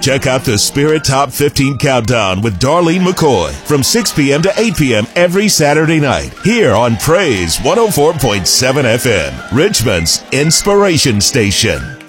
Check out the Spirit Top 15 Countdown with Darlene McCoy from 6 p.m. to 8 p.m. every Saturday night here on Praise 104.7 FM, Richmond's inspiration station.